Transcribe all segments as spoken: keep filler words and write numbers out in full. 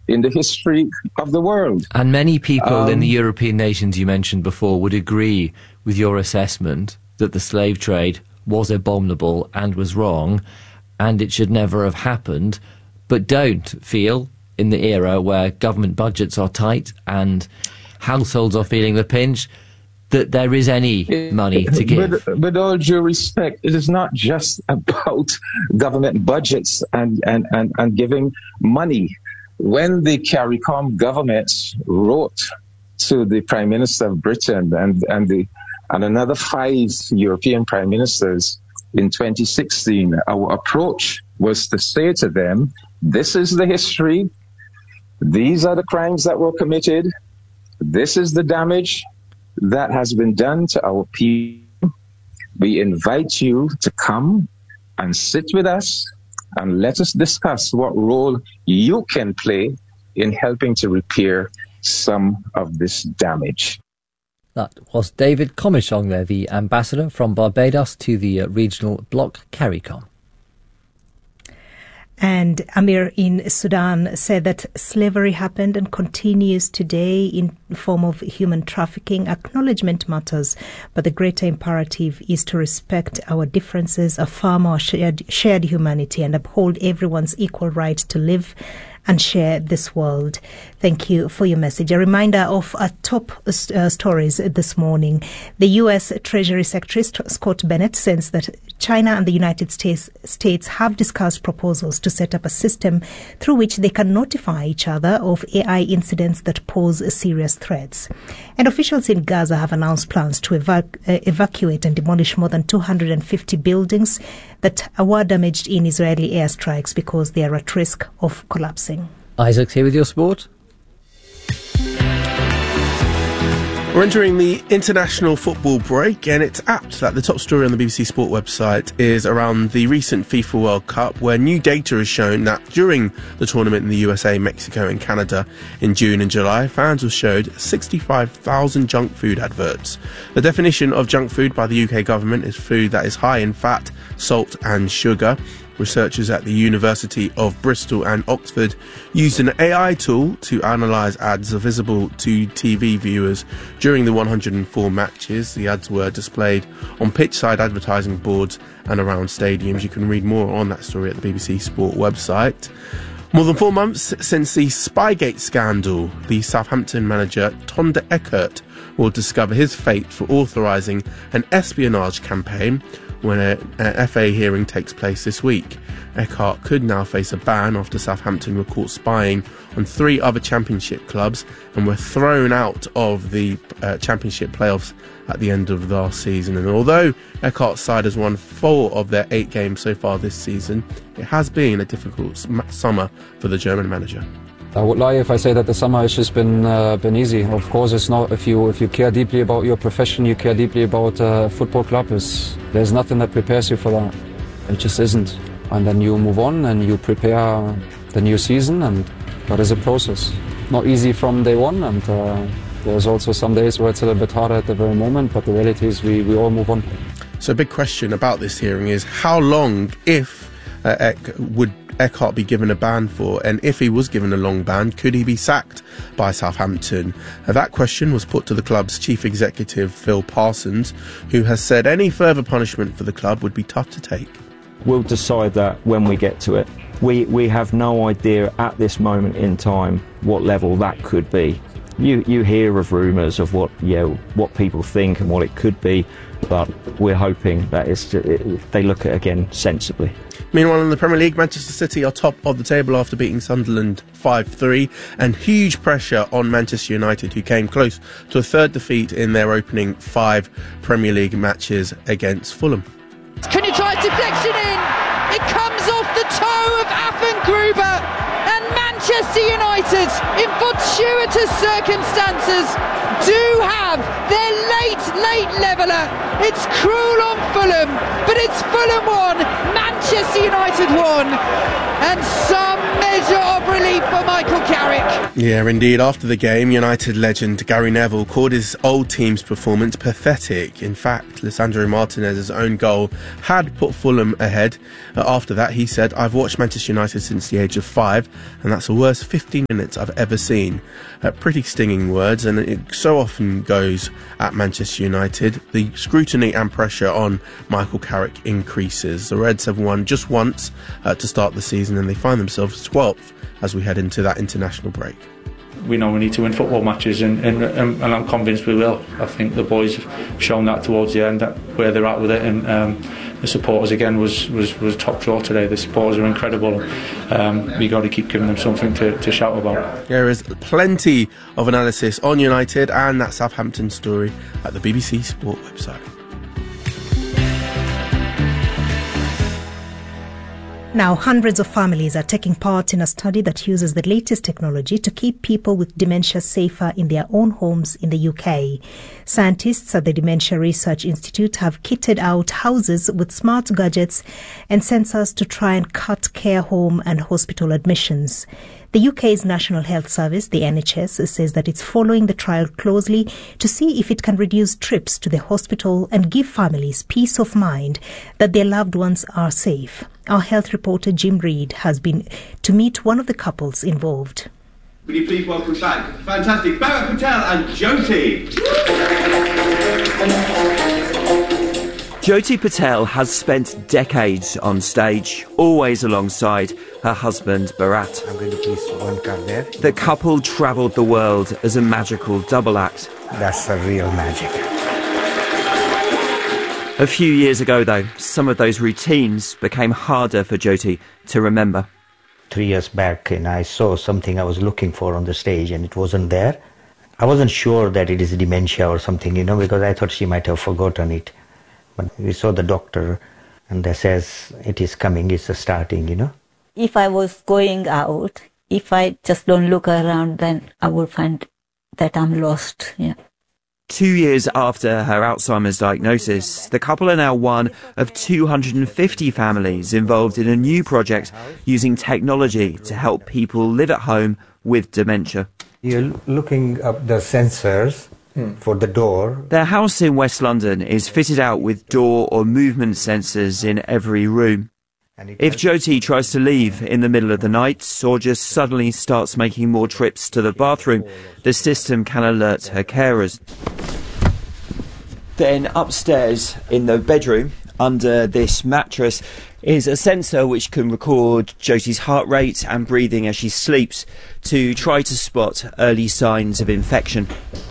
in the history of the world. And many people Um, in the European nations you mentioned before would agree with your assessment that the slave trade was abominable and was wrong, and it should never have happened, but don't feel, in the era where government budgets are tight and households are feeling the pinch, that there is any money to give. With, with all due respect, it is not just about government budgets and, and, and, and giving money. When the CARICOM government wrote to the Prime Minister of Britain and, and, the, and another five European Prime Ministers in twenty sixteen, our approach was to say to them, this is the history, these are the crimes that were committed, this is the damage that has been done to our people. We invite you to come and sit with us and let us discuss what role you can play in helping to repair some of this damage. That was David Comishong there, the ambassador from Barbados to the uh, regional bloc CARICOM. And Amir in Sudan said that slavery happened and continues today in form of human trafficking. Acknowledgement matters, but the greater imperative is to respect our differences, affirm our shared, shared humanity, and uphold everyone's equal right to live and share this world. Thank you for your message. A reminder of our top uh, stories this morning. The U S Treasury Secretary Scott Bennett says that China and the United States, States have discussed proposals to set up a system through which they can notify each other of A I incidents that pose serious threats. And officials in Gaza have announced plans to evac- uh, evacuate and demolish more than two hundred fifty buildings that were damaged in Israeli airstrikes because they are at risk of collapsing. Isaac's here with your sport. We're entering the international football break, and it's apt that the top story on the B B C Sport website is around the recent FIFA World Cup, where new data has shown that during the tournament in the U S A, Mexico and Canada in June and July, fans were showed sixty-five thousand junk food adverts. The definition of junk food by the U K government is food that is high in fat, salt and sugar. Researchers at the University of Bristol and Oxford used an A I tool to analyse ads visible to T V viewers during the one hundred four matches. The ads were displayed on pitch-side advertising boards and around stadiums. You can read more on that story at the B B C Sport website. More than four months since the Spygate scandal, the Southampton manager Tonda Eckert will discover his fate for authorising an espionage campaign when an F A hearing takes place this week. Eckhart could now face a ban after Southampton were caught spying on three other championship clubs and were thrown out of the uh, championship playoffs at the end of last season. And although Eckhart's side has won four of their eight games so far this season, it has been a difficult summer for the German manager. I would lie if I say that the summer has just been uh, been easy. Of course, it's not. If you if you care deeply about your profession, you care deeply about a uh, football club. It's, there's nothing that prepares you for that. It just isn't. And then you move on and you prepare the new season, and that is a process. Not easy from day one, and uh, there's also some days where it's a little bit harder at the very moment. But the reality is, we we all move on. So, a big question about this hearing is how long, if uh, Eck would. Eckhart be given a ban for, and if he was given a long ban, could he be sacked by Southampton? Uh, that question was put to the club's chief executive, Phil Parsons, who has said any further punishment for the club would be tough to take. We'll decide that when we get to it. We we have no idea at this moment in time what level that could be. You you hear of rumours of what you know, what people think and what it could be, but we're hoping that it's it, they look at it again sensibly. Meanwhile, in the Premier League, Manchester City are top of the table after beating Sunderland five three, and huge pressure on Manchester United, who came close to a third defeat in their opening five Premier League matches against Fulham. Can you try a deflection in? It comes off the toe of Affengruber, and Manchester United, in fortuitous circumstances, do have their late, late leveller. It's cruel on Fulham, but it's Fulham one, Manchester United one, and some measure of relief for Michael Carrick. Yeah, indeed. After the game, United legend Gary Neville called his old team's performance pathetic. In fact, Lisandro Martinez's own goal had put Fulham ahead. Uh, after that, he said, "I've watched Manchester United since the age of five, and that's the worst fifteen minutes I've ever seen." Uh, pretty stinging words, and it so often goes at Manchester United. The scrutiny and pressure on Michael Carrick increases. The Reds have won just once uh, to start the season, and they find themselves twelfth as we head into that international break. We know we need to win football matches, and, and, and I'm convinced we will. I think the boys have shown that towards the end, that where they're at with it, and um, the supporters again was, was, was top draw today. The supporters are incredible. Um, we got to keep giving them something to, to shout about. There is plenty of analysis on United and that Southampton story at the B B C Sport website. Now, hundreds of families are taking part in a study that uses the latest technology to keep people with dementia safer in their own homes in the U K. Scientists at the Dementia Research Institute have kitted out houses with smart gadgets and sensors to try and cut care home and hospital admissions. The U K's National Health Service, the N H S, says that it's following the trial closely to see if it can reduce trips to the hospital and give families peace of mind that their loved ones are safe. Our health reporter Jim Reid has been to meet one of the couples involved. Will you please welcome back fantastic Bharat Patel and Jyoti. Jyoti Patel has spent decades on stage, always alongside her husband Bharat. I'm going to place one card there. The couple travelled the world as a magical double act. That's the real magic. A few years ago, though, some of those routines became harder for Jyoti to remember. Three years back, and I saw something I was looking for on the stage, and it wasn't there. I wasn't sure that it is dementia or something, you know, because I thought she might have forgotten it. But we saw the doctor, and they says it is coming, it's starting, you know. If I was going out, if I just don't look around, then I would find that I'm lost, yeah. Two years after her Alzheimer's diagnosis, the couple are now one of two hundred fifty families involved in a new project using technology to help people live at home with dementia. You're looking up the sensors hmm. for the door. Their house in West London is fitted out with door or movement sensors in every room. If Jyoti tries to leave in the middle of the night or just suddenly starts making more trips to the bathroom, the system can alert her carers. Then upstairs in the bedroom, under this mattress, is a sensor which can record Jyoti's heart rate and breathing as she sleeps to try to spot early signs of infection.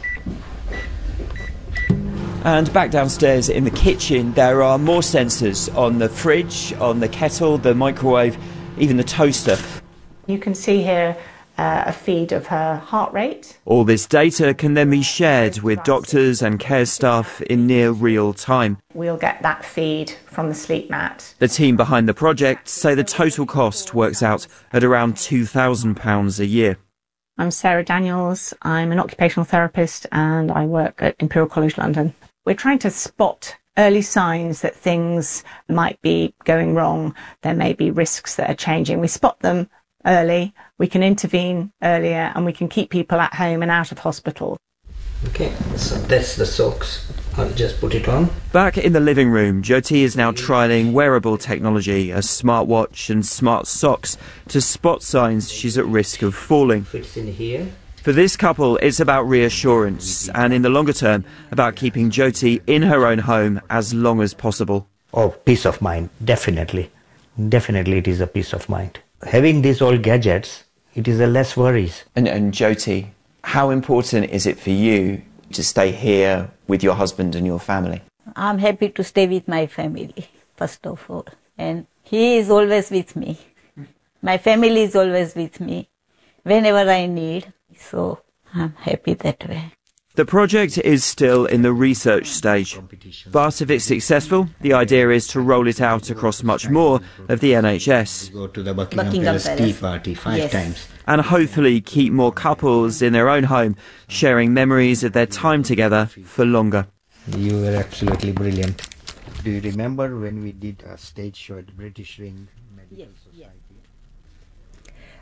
And back downstairs in the kitchen, there are more sensors on the fridge, on the kettle, the microwave, even the toaster. You can see here uh, a feed of her heart rate. All this data can then be shared with doctors and care staff in near real time. We'll get that feed from the sleep mat. The team behind the project say the total cost works out at around two thousand pounds a year. I'm Sarah Daniels. I'm an occupational therapist and I work at Imperial College London. We're trying to spot early signs that things might be going wrong. There may be risks that are changing. We spot them early, we can intervene earlier, and we can keep people at home and out of hospital. Okay, so that's the socks. I'll just put it on. Back in the living room, Jyoti is now trialling wearable technology, a smartwatch and smart socks, to spot signs she's at risk of falling. Fits in here. For this couple, it's about reassurance, and in the longer term, about keeping Jyoti in her own home as long as possible. Oh, peace of mind, definitely. Definitely it is a peace of mind. Having these all gadgets, it is a less worries. And, and Jyoti, how important is it for you to stay here with your husband and your family? I'm happy to stay with my family, first of all. And he is always with me. My family is always with me, whenever I need. So I'm happy that way. The project is still in the research stage, but if it's successful, the idea is to roll it out across much more of the N H S. Go to the Buckingham, Buckingham Palace tea party five yes. times. And hopefully keep more couples in their own home, sharing memories of their time together for longer. You were absolutely brilliant. Do you remember when we did a stage show at British Ring Medical yes, Society?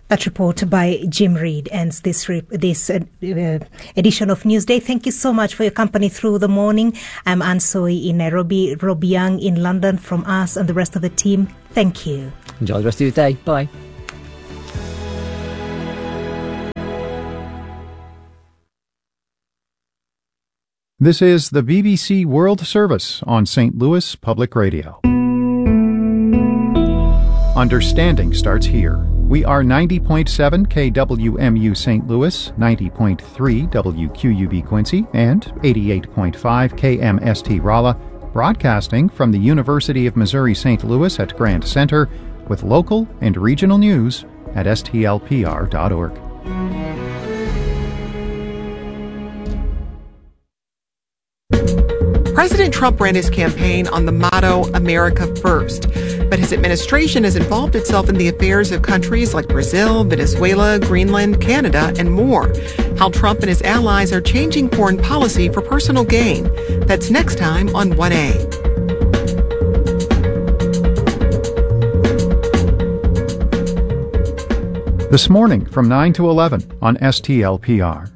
That report by Jim Reid ends this re- this uh, uh, edition of Newsday. Thank you so much for your company through the morning. I'm Anne Soy in Nairobi, Rob Young in London. From us and the rest of the team, thank you. Enjoy the rest of your day. Bye. This is the B B C World Service on Saint Louis Public Radio. Understanding starts here. We are ninety point seven K W M U Saint Louis, ninety point three W Q U B Quincy, and eighty-eight point five K M S T Rolla, broadcasting from the University of Missouri Saint Louis at Grand Center, with local and regional news at S T L P R dot org. President Trump ran his campaign on the motto, America First, but his administration has involved itself in the affairs of countries like Brazil, Venezuela, Greenland, Canada, and more. How Trump and his allies are changing foreign policy for personal gain. That's next time on one A. This morning from nine to eleven on S T L P R.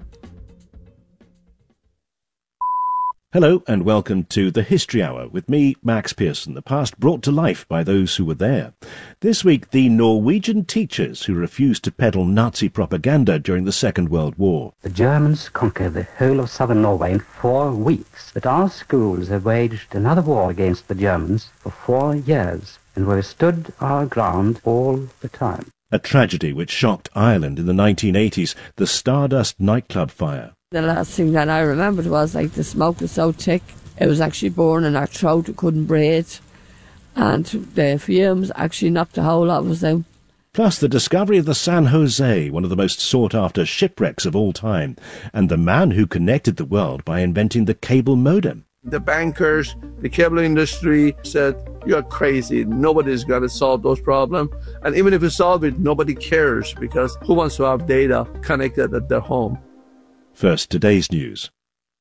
Hello and welcome to the History Hour with me, Max Pearson, the past brought to life by those who were there. This week, the Norwegian teachers who refused to peddle Nazi propaganda during the Second World War. The Germans conquered the whole of southern Norway in four weeks, but our schools have waged another war against the Germans for four years, and we've stood our ground all the time. A tragedy which shocked Ireland in the nineteen eighties, the Stardust nightclub fire. The last thing that I remembered was like the smoke was so thick, it was actually burning in our throat, we couldn't breathe, and the fumes actually knocked the whole lot of us out. Plus the discovery of the San Jose, one of the most sought-after shipwrecks of all time, and the man who connected the world by inventing the cable modem. The bankers, the cable industry said, you're crazy, nobody's going to solve those problems. And even if you solve it, nobody cares, because who wants to have data connected at their home? First, today's news.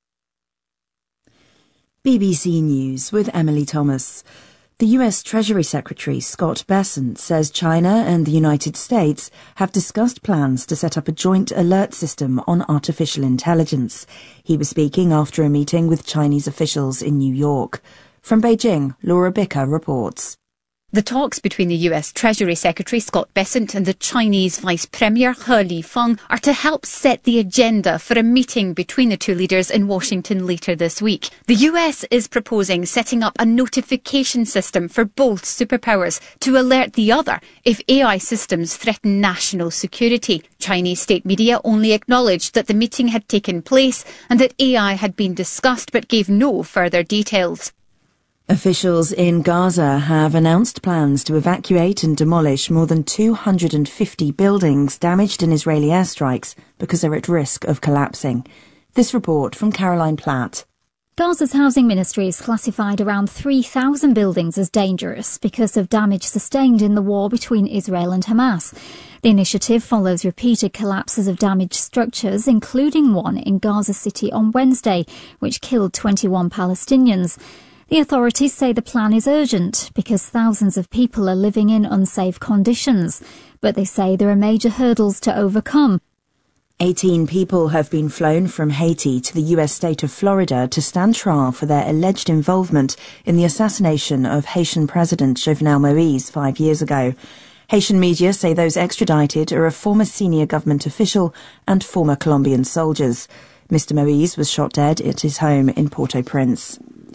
B B C News with Emily Thomas. The U S Treasury Secretary Scott Bessent says China and the United States have discussed plans to set up a joint alert system on artificial intelligence. He was speaking after a meeting with Chinese officials in New York. From Beijing, Laura Bicker reports. The talks between the U S Treasury Secretary Scott Bessent and the Chinese Vice Premier He Lifeng are to help set the agenda for a meeting between the two leaders in Washington later this week. The U S is proposing setting up a notification system for both superpowers to alert the other if A I systems threaten national security. Chinese state media only acknowledged that the meeting had taken place and that A I had been discussed but gave no further details. Officials in Gaza have announced plans to evacuate and demolish more than two hundred fifty buildings damaged in Israeli airstrikes because they're at risk of collapsing. This report from Caroline Platt. Gaza's housing ministry has classified around three thousand buildings as dangerous because of damage sustained in the war between Israel and Hamas. The initiative follows repeated collapses of damaged structures, including one in Gaza City on Wednesday, which killed twenty-one Palestinians. The authorities say the plan is urgent because thousands of people are living in unsafe conditions, but they say there are major hurdles to overcome. eighteen people have been flown from Haiti to the U S state of Florida to stand trial for their alleged involvement in the assassination of Haitian President Jovenel Moïse five years ago. Haitian media say those extradited are a former senior government official and former Colombian soldiers. Mister Moïse was shot dead at his home in Port-au-Prince.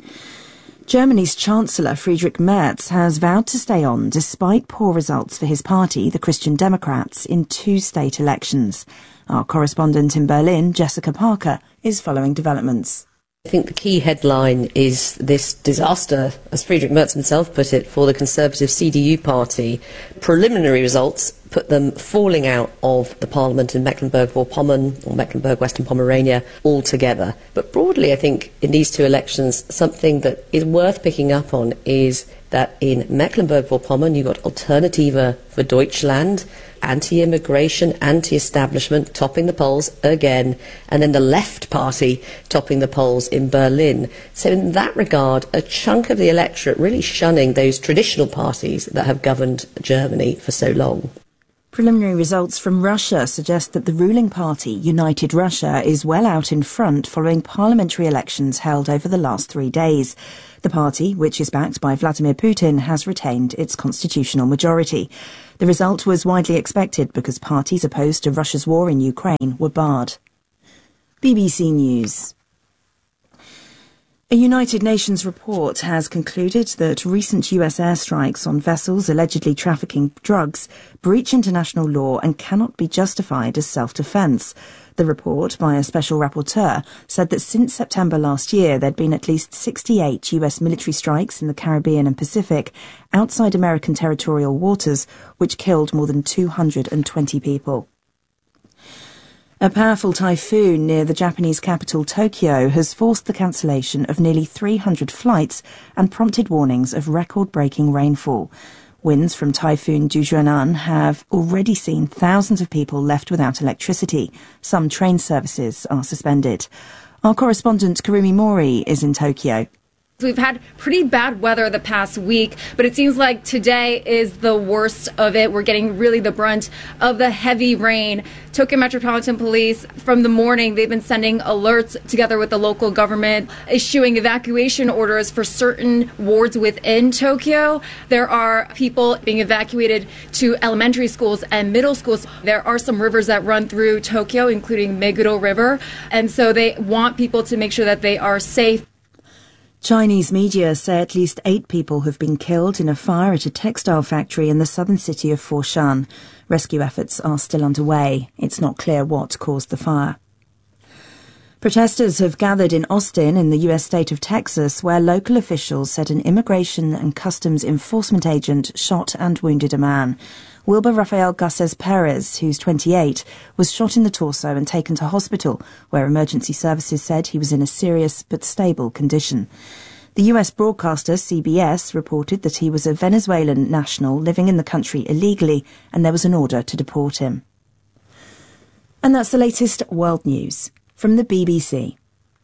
Germany's Chancellor Friedrich Merz has vowed to stay on despite poor results for his party, the Christian Democrats, in two state elections. Our correspondent in Berlin, Jessica Parker, is following developments. I think the key headline is this disaster, as Friedrich Merz himself put it, for the Conservative C D U party. Preliminary results put them falling out of the parliament in Mecklenburg-Vorpommern or Mecklenburg-Western Pomerania altogether. But broadly, I think in these two elections, something that is worth picking up on is that in Mecklenburg-Vorpommern you've got Alternative for Deutschland, anti-immigration, anti-establishment topping the polls again, and then the Left Party topping the polls in Berlin. So in that regard, a chunk of the electorate really shunning those traditional parties that have governed Germany for so long. Preliminary results from Russia suggest that the ruling party, United Russia, is well out in front following parliamentary elections held over the last three days. The party, which is backed by Vladimir Putin, has retained its constitutional majority. The result was widely expected because parties opposed to Russia's war in Ukraine were barred. B B C News. A United Nations report has concluded that recent U S airstrikes on vessels allegedly trafficking drugs breach international law and cannot be justified as self-defence. The report, by a special rapporteur, said that since September last year there'd been at least sixty-eight U S military strikes in the Caribbean and Pacific outside American territorial waters, which killed more than two hundred twenty people. A powerful typhoon near the Japanese capital Tokyo has forced the cancellation of nearly three hundred flights and prompted warnings of record-breaking rainfall. Winds from Typhoon Jujuanan have already seen thousands of people left without electricity. Some train services are suspended. Our correspondent Karumi Mori is in Tokyo. We've had pretty bad weather the past week, but it seems like today is the worst of it. We're getting really the brunt of the heavy rain. Tokyo Metropolitan Police, from the morning, they've been sending alerts together with the local government, issuing evacuation orders for certain wards within Tokyo. There are people being evacuated to elementary schools and middle schools. There are some rivers that run through Tokyo, including Meguro River, and so they want people to make sure that they are safe. Chinese media say at least eight people have been killed in a fire at a textile factory in the southern city of Foshan. Rescue efforts are still underway. It's not clear what caused the fire. Protesters have gathered in Austin in the U S state of Texas, where local officials said an immigration and customs enforcement agent shot and wounded a man. Wilbur Rafael Garces Perez, who's twenty-eight, was shot in the torso and taken to hospital, where emergency services said he was in a serious but stable condition. The U S broadcaster C B S reported that he was a Venezuelan national living in the country illegally, and there was an order to deport him. And that's the latest world news from the B B C.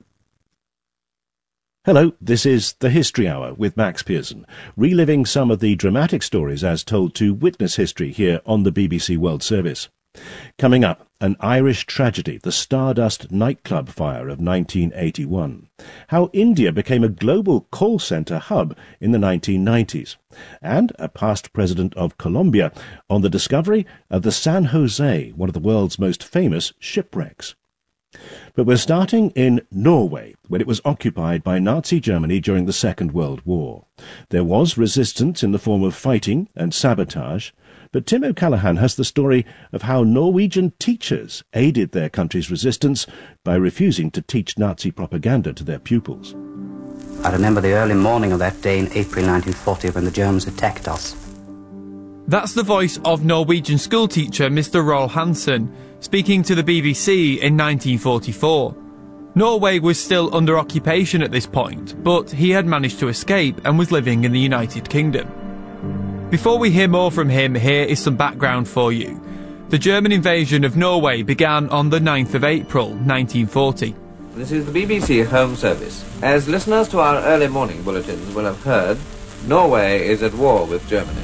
Hello, this is The History Hour with Max Pearson, reliving some of the dramatic stories as told to Witness History here on the B B C World Service. Coming up, an Irish tragedy, the Stardust nightclub fire of nineteen eighty-one. How India became a global call centre hub in the nineteen nineties. And a past president of Colombia on the discovery of the San Jose, one of the world's most famous shipwrecks. But we're starting in Norway, when it was occupied by Nazi Germany during the Second World War. There was resistance in the form of fighting and sabotage, but Tim O'Callaghan has the story of how Norwegian teachers aided their country's resistance by refusing to teach Nazi propaganda to their pupils. I remember the early morning of that day in April nineteen forty when the Germans attacked us. That's the voice of Norwegian schoolteacher Mister Roald Hansen, speaking to the B B C in nineteen forty-four. Norway was still under occupation at this point, but he had managed to escape and was living in the United Kingdom. Before we hear more from him, here is some background for you. The German invasion of Norway began on the ninth of April, nineteen forty. This is the B B C Home Service. As listeners to our early morning bulletins will have heard, Norway is at war with Germany.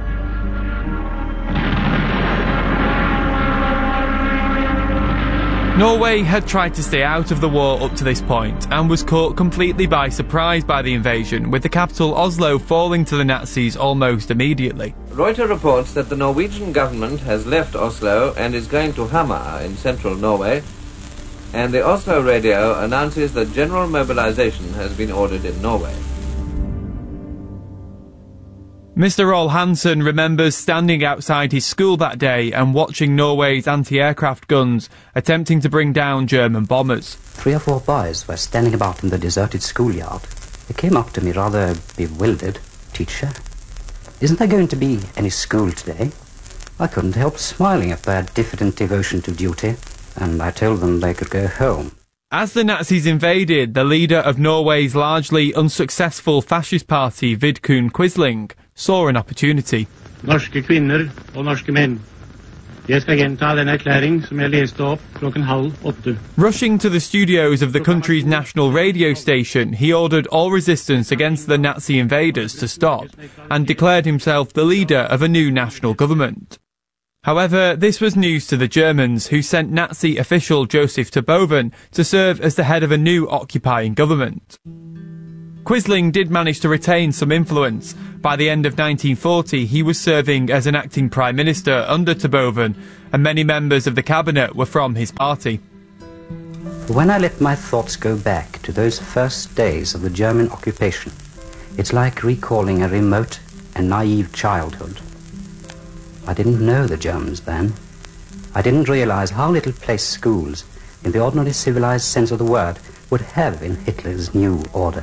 Norway had tried to stay out of the war up to this point and was caught completely by surprise by the invasion, with the capital Oslo falling to the Nazis almost immediately. Reuters reports that the Norwegian government has left Oslo and is going to Hamar in central Norway, and the Oslo radio announces that general mobilization has been ordered in Norway. Mister Roald Hansen remembers standing outside his school that day and watching Norway's anti-aircraft guns attempting to bring down German bombers. Three or four boys were standing about in the deserted schoolyard. They came up to me rather bewildered. "Teacher, isn't there going to be any school today?" I couldn't help smiling at their diffident devotion to duty, and I told them they could go home. As the Nazis invaded, the leader of Norway's largely unsuccessful fascist party, Vidkun Quisling, saw an opportunity. Norske kvinner og norske menn. Jeg skal gjenta den erklæring som jeg leste opp klokken halv åtte. Rushing to the studios of the country's national radio station, he ordered all resistance against the Nazi invaders to stop and declared himself the leader of a new national government. However, this was news to the Germans, who sent Nazi official Joseph Terboven to serve as the head of a new occupying government. Quisling did manage to retain some influence. By the end of nineteen forty, he was serving as an acting prime minister under Terboven, and many members of the cabinet were from his party. When I let my thoughts go back to those first days of the German occupation, it's like recalling a remote and naive childhood. I didn't know the Germans then. I didn't realize how little place schools, in the ordinary civilized sense of the word, would have in Hitler's new order.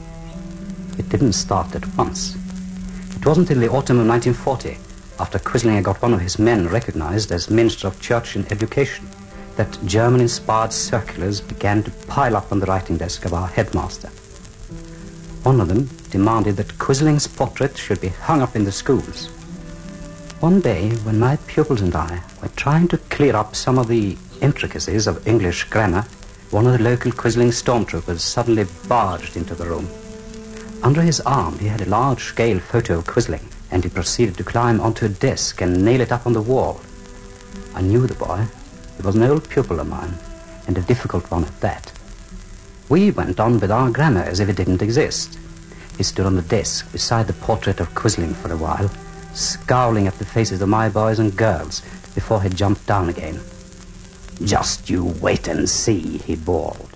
It didn't start at once. It wasn't until the autumn of nineteen forty, after Quisling had got one of his men recognized as Minister of Church and Education, that German-inspired circulars began to pile up on the writing desk of our headmaster. One of them demanded that Quisling's portrait should be hung up in the schools. One day, when my pupils and I were trying to clear up some of the intricacies of English grammar, one of the local Quisling stormtroopers suddenly barged into the room. Under his arm, he had a large-scale photo of Quisling, and he proceeded to climb onto a desk and nail it up on the wall. I knew the boy. He was an old pupil of mine, and a difficult one at that. We went on with our grammar as if it didn't exist. He stood on the desk beside the portrait of Quisling for a while, scowling at the faces of my boys and girls before he jumped down again. "Just you wait and see," he bawled.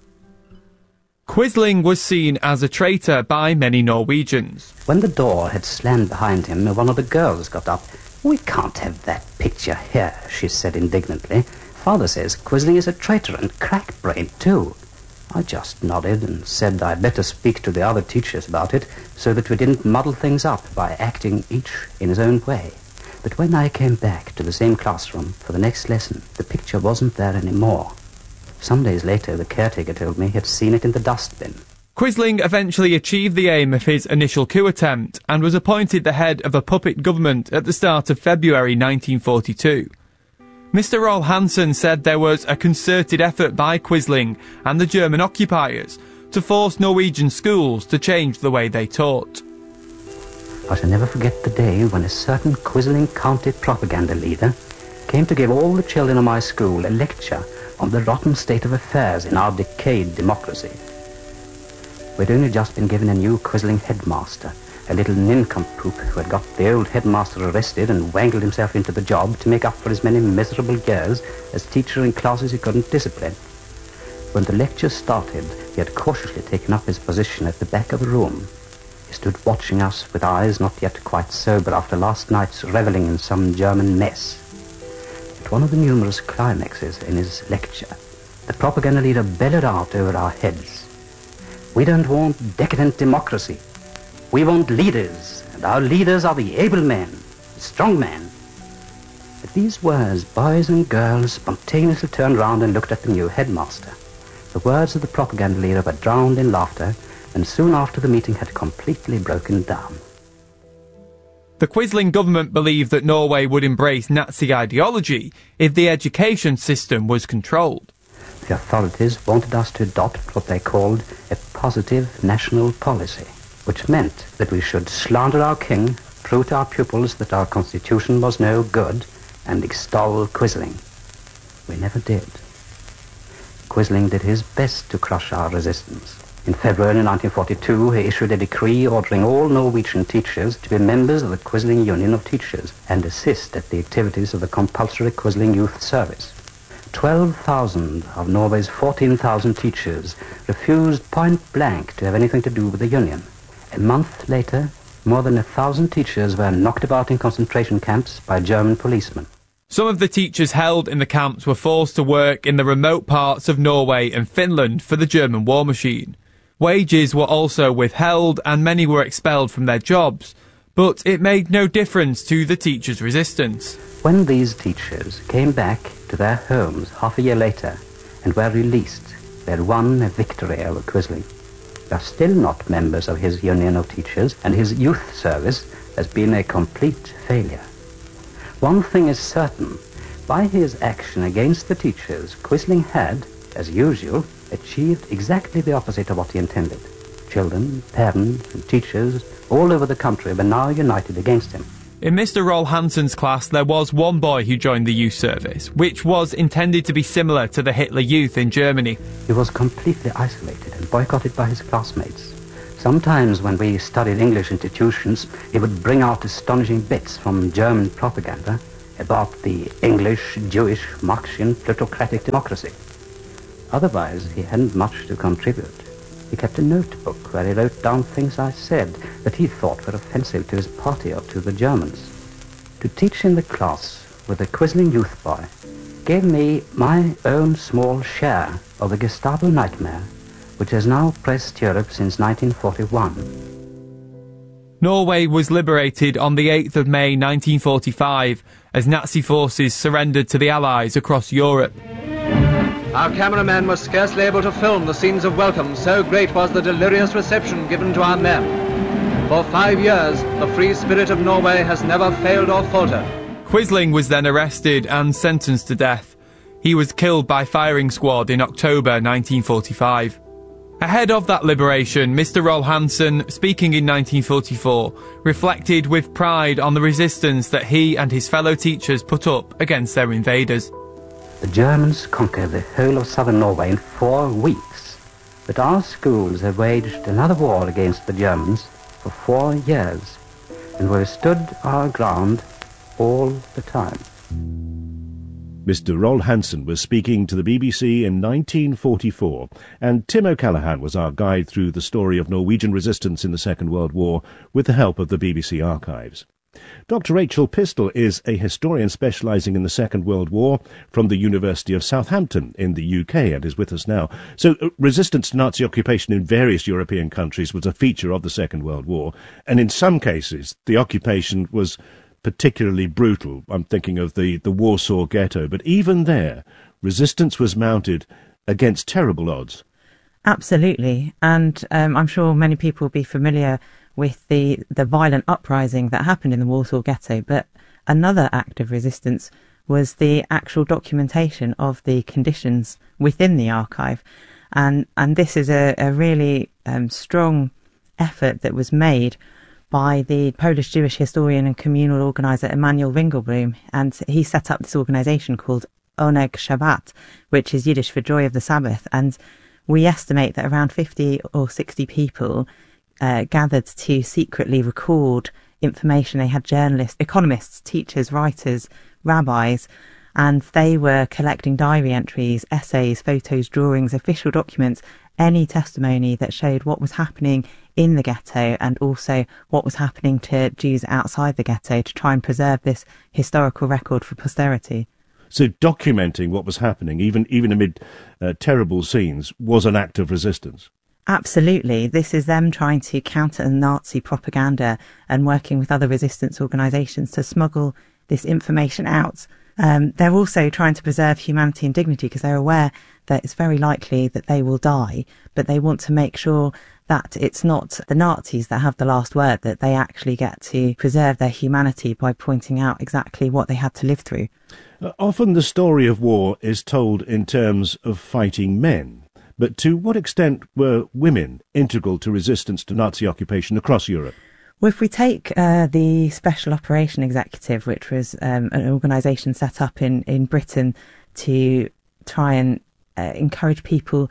Quisling was seen as a traitor by many Norwegians. When the door had slammed behind him, one of the girls got up. "We can't have that picture here," she said indignantly. "Father says Quisling is a traitor and crack-brained too." I just nodded and said I'd better speak to the other teachers about it so that we didn't muddle things up by acting each in his own way. But when I came back to the same classroom for the next lesson, the picture wasn't there anymore. Some days later, the caretaker told me he had seen it in the dustbin. Quisling eventually achieved the aim of his initial coup attempt and was appointed the head of a puppet government at the start of February nineteen forty-two. Mister Roald Hansen said there was a concerted effort by Quisling and the German occupiers to force Norwegian schools to change the way they taught. I shall never forget the day when a certain Quisling County propaganda leader came to give all the children of my school a lecture on the rotten state of affairs in our decayed democracy. We'd only just been given a new Quisling headmaster, a little nincompoop who had got the old headmaster arrested and wangled himself into the job to make up for as many miserable years as teacher in classes he couldn't discipline. When the lecture started, he had cautiously taken up his position at the back of the room. He stood watching us with eyes not yet quite sober after last night's revelling in some German mess. At one of the numerous climaxes in his lecture, the propaganda leader bellowed out over our heads, "We don't want decadent democracy. We want leaders, and our leaders are the able men, the strong men." At these words, boys and girls spontaneously turned round and looked at the new headmaster. The words of the propaganda leader were drowned in laughter, and soon after the meeting had completely broken down. The Quisling government believed that Norway would embrace Nazi ideology if the education system was controlled. The authorities wanted us to adopt what they called a positive national policy, which meant that we should slander our king, prove to our pupils that our constitution was no good, and extol Quisling. We never did. Quisling did his best to crush our resistance. In February nineteen forty-two, he issued a decree ordering all Norwegian teachers to be members of the Quisling Union of Teachers and assist at the activities of the compulsory Quisling Youth Service. twelve thousand of Norway's fourteen thousand teachers refused point blank to have anything to do with the union. A month later, more than a thousand teachers were knocked about in concentration camps by German policemen. Some of the teachers held in the camps were forced to work in the remote parts of Norway and Finland for the German war machine. Wages were also withheld and many were expelled from their jobs, but it made no difference to the teachers' resistance. When these teachers came back to their homes half a year later and were released, they had won a victory over Quisling. They are still not members of his Union of Teachers, and his youth service has been a complete failure. One thing is certain. By his action against the teachers, Quisling had, as usual, achieved exactly the opposite of what he intended. Children, parents, and teachers all over the country were now united against him. In Mister Roll Hansen's class, there was one boy who joined the youth service, which was intended to be similar to the Hitler Youth in Germany. He was completely isolated and boycotted by his classmates. Sometimes when we studied English institutions, he would bring out astonishing bits from German propaganda about the English, Jewish, Marxian, plutocratic democracy. Otherwise, he hadn't much to contribute. He kept a notebook where he wrote down things I said that he thought were offensive to his party or to the Germans. To teach in the class with a quisling youth boy gave me my own small share of the Gestapo nightmare, which has now pressed Europe since nineteen forty-one. Norway was liberated on the eighth of May nineteen forty-five as Nazi forces surrendered to the Allies across Europe. Our cameraman was scarcely able to film the scenes of welcome, so great was the delirious reception given to our men. For five years, the free spirit of Norway has never failed or faltered. Quisling was then arrested and sentenced to death. He was killed by firing squad in October nineteen forty-five. Ahead of that liberation, Mister Roll Hansen, speaking in nineteen forty-four, reflected with pride on the resistance that he and his fellow teachers put up against their invaders. The Germans conquered the whole of southern Norway in four weeks, but our schools have waged another war against the Germans for four years, and we've stood our ground all the time. Mister Roll Hansen was speaking to the B B C in nineteen forty-four, and Tim O'Callaghan was our guide through the story of Norwegian resistance in the Second World War with the help of the B B C archives. Doctor Rachel Pistol is a historian specialising in the Second World War from the University of Southampton in the U K and is with us now. So uh, resistance to Nazi occupation in various European countries was a feature of the Second World War, and in some cases the occupation was particularly brutal. I'm thinking of the, the Warsaw Ghetto, but even there resistance was mounted against terrible odds. Absolutely, and um, I'm sure many people will be familiar with the, the violent uprising that happened in the Warsaw Ghetto, but another act of resistance was the actual documentation of the conditions within the archive. And and this is a, a really um, strong effort that was made by the Polish Jewish historian and communal organiser Emanuel Ringelblum, and he set up this organisation called Oneg Shabbat, which is Yiddish for Joy of the Sabbath, and we estimate that around fifty or sixty people Uh, gathered to secretly record information. They had journalists, economists, teachers, writers, rabbis, and they were collecting diary entries, essays, photos, drawings, official documents, any testimony that showed what was happening in the ghetto and also what was happening to Jews outside the ghetto to try and preserve this historical record for posterity. So documenting what was happening, even, even amid uh, terrible scenes, was an act of resistance. Absolutely. This is them trying to counter Nazi propaganda and working with other resistance organisations to smuggle this information out. Um, they're also trying to preserve humanity and dignity because they're aware that it's very likely that they will die, but they want to make sure that it's not the Nazis that have the last word, that they actually get to preserve their humanity by pointing out exactly what they had to live through. Uh, often the story of war is told in terms of fighting men. But to what extent were women integral to resistance to Nazi occupation across Europe? Well, if we take uh, the Special Operation Executive, which was um, an organisation set up in, in Britain to try and uh, encourage people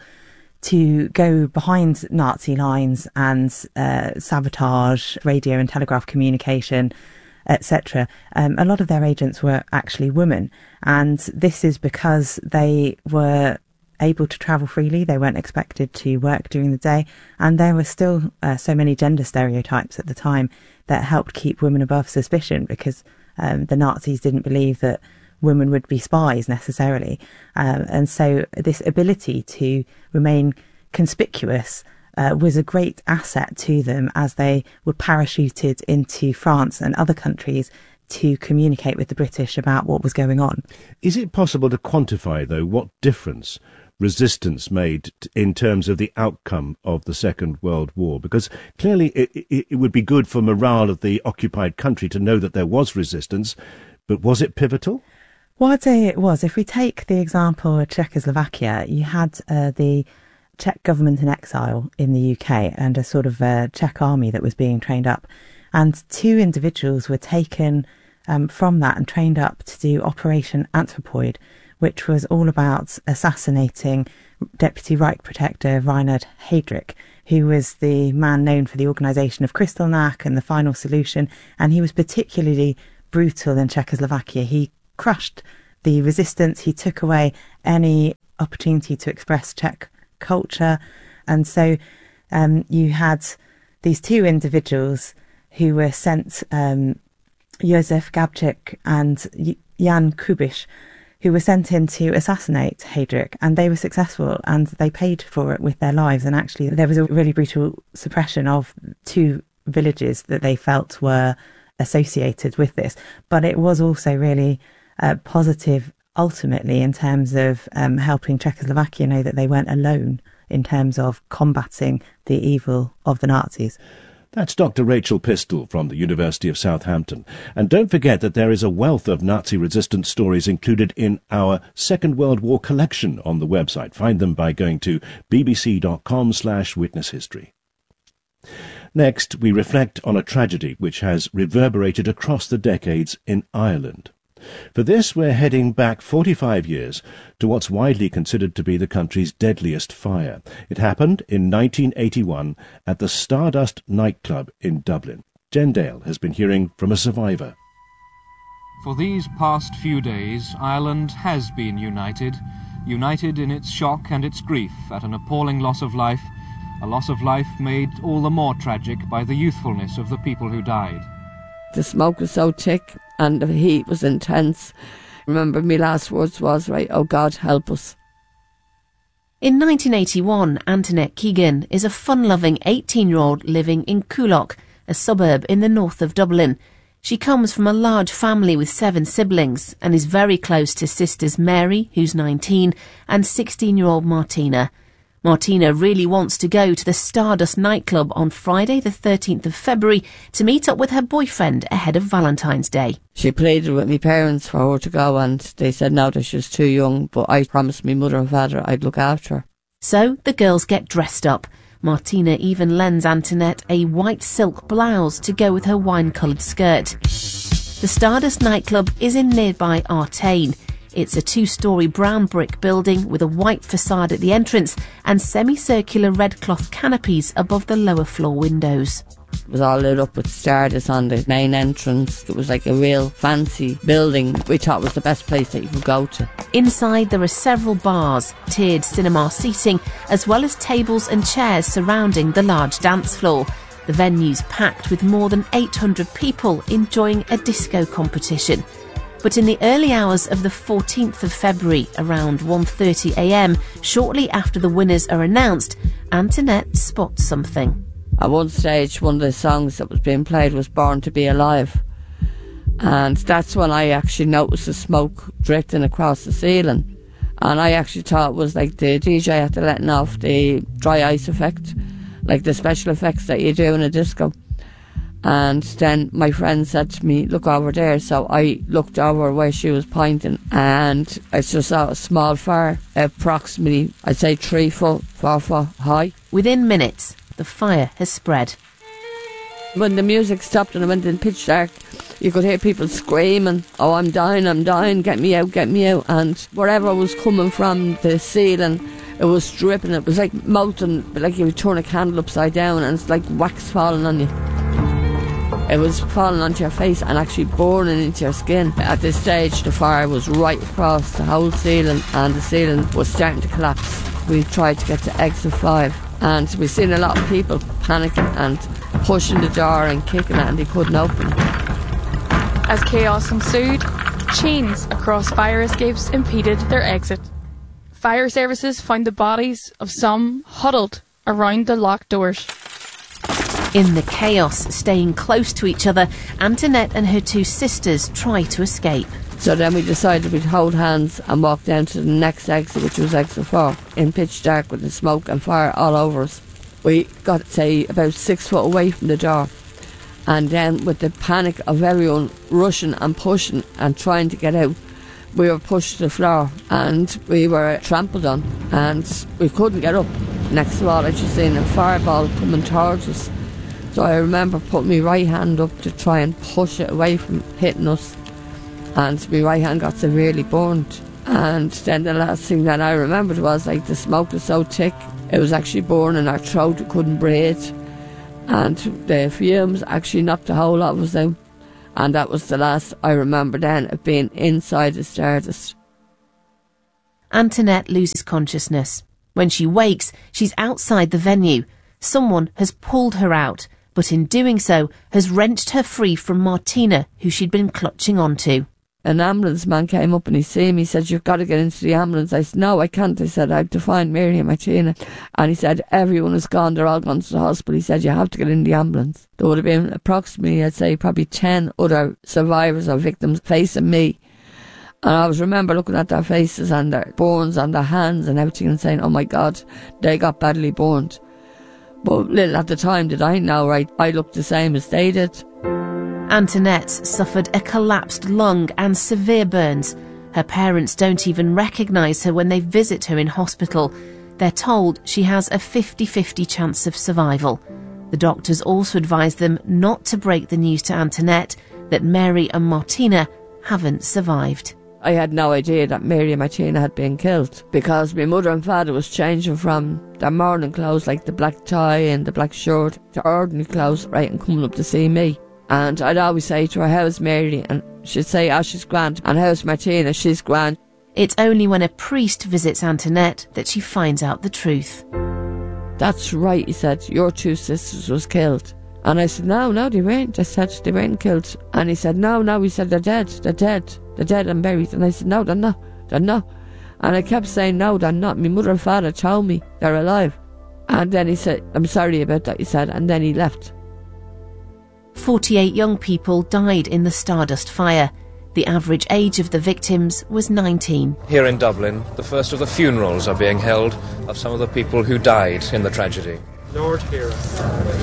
to go behind Nazi lines and uh, sabotage radio and telegraph communication, et cetera. Um, a lot of their agents were actually women, and this is because they were able to travel freely. They weren't expected to work during the day, and there were still uh, so many gender stereotypes at the time that helped keep women above suspicion because um, the Nazis didn't believe that women would be spies necessarily. Um, and so this ability to remain conspicuous uh, was a great asset to them as they were parachuted into France and other countries to communicate with the British about what was going on. Is it possible to quantify, though, what difference resistance made in terms of the outcome of the Second World War? Because clearly it, it, it would be good for morale of the occupied country to know that there was resistance, but was it pivotal? Well, I'd say it was. If we take the example of Czechoslovakia, you had uh, the Czech government in exile in the U K and a sort of uh, Czech army that was being trained up. And two individuals were taken um, from that and trained up to do Operation Anthropoid, which was all about assassinating Deputy Reich Protector Reinhard Heydrich, who was the man known for the organisation of Kristallnacht and the Final Solution, and he was particularly brutal in Czechoslovakia. He crushed the resistance, he took away any opportunity to express Czech culture, and so um, you had these two individuals who were sent, um, Josef Gabčík and Jan Kubiš, who were sent in to assassinate Heydrich, and they were successful and they paid for it with their lives. And actually there was a really brutal suppression of two villages that they felt were associated with this. But it was also really uh, positive ultimately in terms of um, helping Czechoslovakia know that they weren't alone in terms of combating the evil of the Nazis. That's Doctor Rachel Pistol from the University of Southampton. And don't forget that there is a wealth of Nazi resistance stories included in our Second World War collection on the website. Find them by going to bbc.com slash witness history. Next, we reflect on a tragedy which has reverberated across the decades in Ireland. For this, we're heading back forty-five years to what's widely considered to be the country's deadliest fire. It happened in nineteen eighty-one at the Stardust nightclub in Dublin. Jen Dale has been hearing from a survivor. For these past few days, Ireland has been united, united in its shock and its grief at an appalling loss of life, a loss of life made all the more tragic by the youthfulness of the people who died. The smoke was so thick and the heat was intense. Remember, my last words was, right, oh God, help us. In nineteen eighty-one, Antoinette Keegan is a fun-loving eighteen-year-old living in Coolock, a suburb in the north of Dublin. She comes from a large family with seven siblings and is very close to sisters Mary, who's nineteen, and sixteen-year-old Martina. Martina really wants to go to the Stardust nightclub on Friday the thirteenth of February to meet up with her boyfriend ahead of Valentine's Day. She pleaded with my parents for her to go and they said no, that she was too young, but I promised my mother and father I'd look after her. So the girls get dressed up. Martina even lends Antoinette a white silk blouse to go with her wine-coloured skirt. The Stardust nightclub is in nearby Artane. It's a two-storey brown brick building with a white facade at the entrance and semicircular red cloth canopies above the lower floor windows. It was all lit up with Stardust on the main entrance. It was like a real fancy building. We thought it was the best place that you could go to. Inside there are several bars, tiered cinema seating, as well as tables and chairs surrounding the large dance floor. The venue's packed with more than eight hundred people enjoying a disco competition. But in the early hours of the fourteenth of February, around one thirty a m, shortly after the winners are announced, Antoinette spots something. At one stage, one of the songs that was being played was Born to Be Alive. And that's when I actually noticed the smoke drifting across the ceiling. And I actually thought it was like the D J after letting off the dry ice effect, like the special effects that you do in a disco. And then my friend said to me, look over there. So I looked over where she was pointing and I just saw a small fire, approximately, I'd say three foot, four foot high. Within minutes, the fire has spread. When the music stopped and it went in pitch dark, you could hear people screaming, oh, I'm dying, I'm dying, get me out, get me out. And wherever was coming from the ceiling, it was dripping. It was like molten, like you would turn a candle upside down and it's like wax falling on you. It was falling onto your face and actually burning into your skin. At this stage, the fire was right across the whole ceiling and the ceiling was starting to collapse. We tried to get to exit five and we've seen a lot of people panicking and pushing the door and kicking it and they couldn't open it. As chaos ensued, chains across fire escapes impeded their exit. Fire services found the bodies of some huddled around the locked doors. In the chaos, staying close to each other, Antoinette and her two sisters try to escape. So then we decided we'd hold hands and walk down to the next exit, which was exit four, in pitch dark with the smoke and fire all over us. We got, say, about six foot away from the door. And then with the panic of everyone rushing and pushing and trying to get out, we were pushed to the floor and we were trampled on and we couldn't get up. Next of all, I just seen a fireball coming towards us. So I remember putting my right hand up to try and push it away from hitting us, and my right hand got severely burned. And then the last thing that I remembered was, like, the smoke was so thick, it was actually burning our throat, we couldn't breathe, and the fumes actually knocked the whole lot of us out. And that was the last I remember then of being inside the Stardust. Antoinette loses consciousness. When she wakes, she's outside the venue. Someone has pulled her out, but in doing so has wrenched her free from Martina, who she'd been clutching onto. An ambulance man came up and he seen me. He said, "You've got to get into the ambulance." I said, "No, I can't." I said, "I have to find Mary and Martina." And he said, "Everyone is gone. They're all gone to the hospital." He said, "You have to get in the ambulance." There would have been approximately, I'd say, probably ten other survivors or victims facing me. And I was remember looking at their faces and their burns on their hands and everything and saying, "Oh my God, they got badly burned." But little at the time did I know, right, I looked the same as they did. Antoinette suffered a collapsed lung and severe burns. Her parents don't even recognise her when they visit her in hospital. They're told she has a fifty-fifty chance of survival. The doctors also advise them not to break the news to Antoinette that Mary and Martina haven't survived. I had no idea that Mary and Martina had been killed, because my mother and father was changing from their morning clothes, like the black tie and the black shirt, to ordinary clothes, right, and coming up to see me. And I'd always say to her, "How's Mary?" And she'd say, "Oh, she's grand." And "How's Martina?" "She's grand." It's only when a priest visits Antoinette that she finds out the truth. "That's right," he said, "your two sisters was killed." And I said, "No, no, they weren't." I said, "They weren't killed." And he said, "No, no," he said, "They're dead, they're dead, they're dead and buried." And I said, "No, they're not, they're not." And I kept saying, "No, they're not. My mother and father told me they're alive." And then he said, "I'm sorry about that," he said, and then he left. forty-eight young people died in the Stardust fire. The average age of the victims was nineteen. Here in Dublin, the first of the funerals are being held of some of the people who died in the tragedy. Lord, hear us.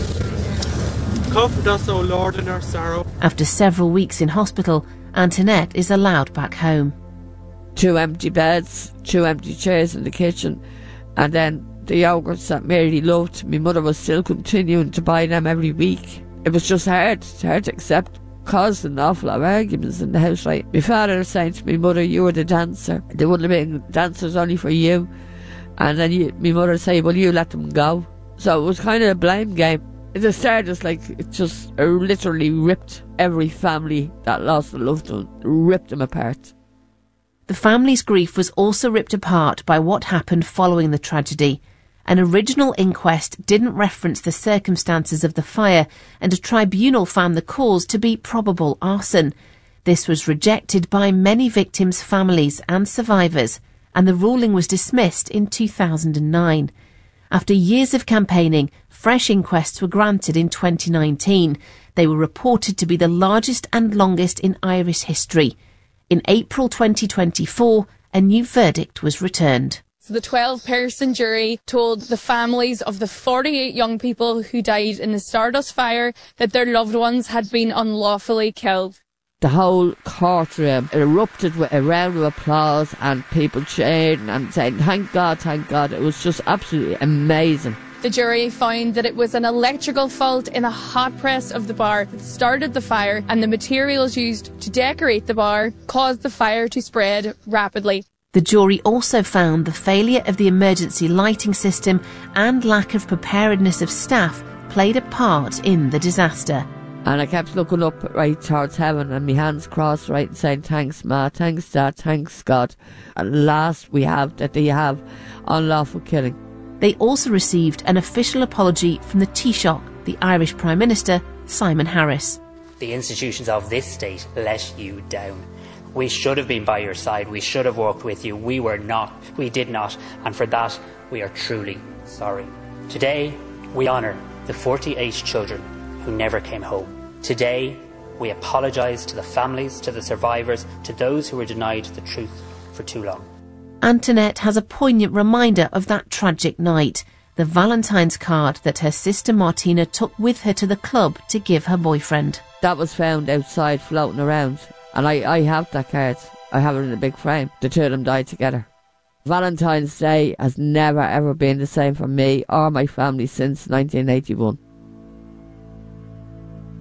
Comfort us, O Lord, in our sorrow. After several weeks in hospital, Antoinette is allowed back home. Two empty beds, two empty chairs in the kitchen, and then the yogurts that Mary loved, my mother was still continuing to buy them every week. It was just hard, it's hard to accept. Caused an awful lot of arguments in the house, right? My father was saying to my mother, "You were the dancer. They wouldn't have been dancers only for you." And then you, my mother would say, "Well, you let them go." So it was kind of a blame game. At the start, it was like, it just it literally ripped every family that lost a loved one, ripped them apart. The family's grief was also ripped apart by what happened following the tragedy. An original inquest didn't reference the circumstances of the fire, and a tribunal found the cause to be probable arson. This was rejected by many victims' families and survivors, and the ruling was dismissed in two thousand nine. After years of campaigning, fresh inquests were granted in twenty nineteen. They were reported to be the largest and longest in Irish history. In April twenty twenty-four, a new verdict was returned. So the twelve-person jury told the families of the forty-eight young people who died in the Stardust fire that their loved ones had been unlawfully killed. The whole courtroom erupted with a round of applause and people cheering and saying, "Thank God, thank God." It was just absolutely amazing. The jury found that it was an electrical fault in a hot press of the bar that started the fire, and the materials used to decorate the bar caused the fire to spread rapidly. The jury also found the failure of the emergency lighting system and lack of preparedness of staff played a part in the disaster. And I kept looking up right towards heaven and my hands crossed right and saying, "Thanks Ma, thanks Dad, thanks God. At last we have that they have unlawful killing." They also received an official apology from the Taoiseach, the Irish Prime Minister, Simon Harris. "The institutions of this state let you down. We should have been by your side. We should have walked with you. We were not. We did not. And for that, we are truly sorry. Today, we honour the forty-eight children who never came home. Today, we apologise to the families, to the survivors, to those who were denied the truth for too long." Antoinette has a poignant reminder of that tragic night, the Valentine's card that her sister Martina took with her to the club to give her boyfriend. That was found outside floating around, and I, I have that card. I have it in a big frame. The two of them died together. Valentine's Day has never ever been the same for me or my family since nineteen eighty-one.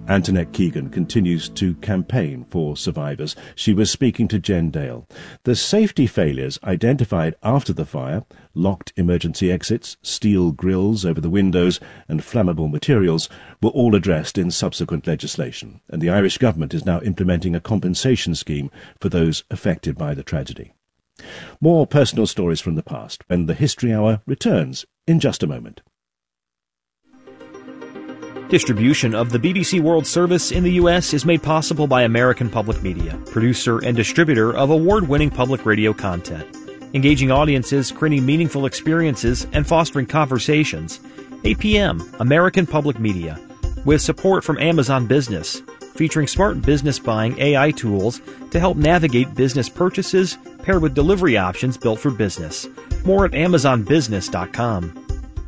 Antoinette Keegan continues to campaign for survivors. She was speaking to Jen Dale. The safety failures identified after the fire, locked emergency exits, steel grills over the windows and flammable materials, were all addressed in subsequent legislation, and the Irish government is now implementing a compensation scheme for those affected by the tragedy. More personal stories from the past when the History Hour returns in just a moment. Distribution of the B B C World Service in the U S is made possible by American Public Media, producer and distributor of award-winning public radio content. Engaging audiences, creating meaningful experiences, and fostering conversations. A P M, American Public Media, with support from Amazon Business, featuring smart business buying A I tools to help navigate business purchases, paired with delivery options built for business. More at amazon business dot com.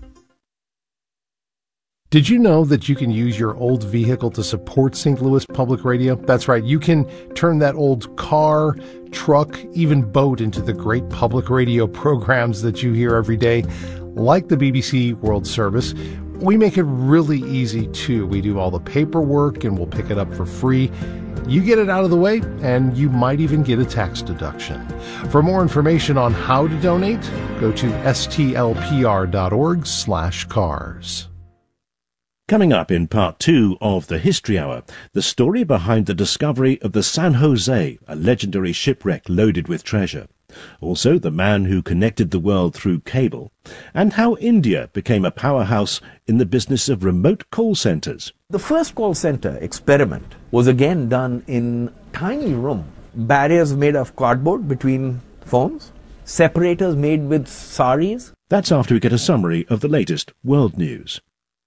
Did you know that you can use your old vehicle to support Saint Louis Public Radio? That's right, you can turn that old car, truck, even boat into the great public radio programs that you hear every day, like the B B C World Service. We make it really easy, too. We do all the paperwork, and we'll pick it up for free. You get it out of the way, and you might even get a tax deduction. For more information on how to donate, go to stlpr.org slash cars. Coming up in part two of the History Hour, the story behind the discovery of the San Jose, a legendary shipwreck loaded with treasure. Also, the man who connected the world through cable, and how India became a powerhouse in the business of remote call centres. The first call centre experiment was again done in a tiny room. Barriers made of cardboard between phones, separators made with saris. That's after we get a summary of the latest world news.